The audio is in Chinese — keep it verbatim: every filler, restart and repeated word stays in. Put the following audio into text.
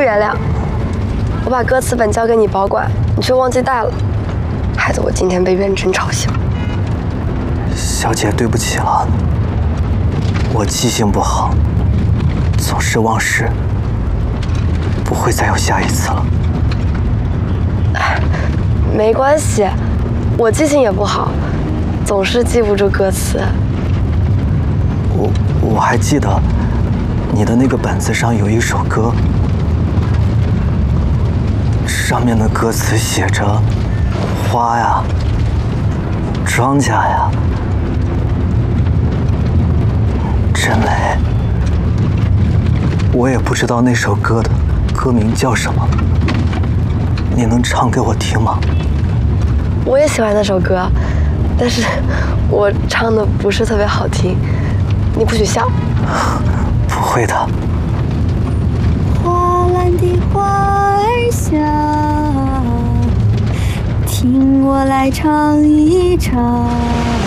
原谅。我把歌词本交给你保管，你却忘记带了，害得我今天被认真嘲笑。 小姐，对不起了，我记性不好，总是忘事，不会再有下一次了。 没关系，我记性也不好，总是记不住歌词。 我我还记得你的那个本子上有一首歌，上面的歌词写着花呀，庄稼呀，真美。我也不知道那首歌的歌名叫什么，你能唱给我听吗？ 我也喜欢那首歌，但是我唱的不是特别好听，你不许笑。 不会的。 花篮的花儿下，听我来唱一唱。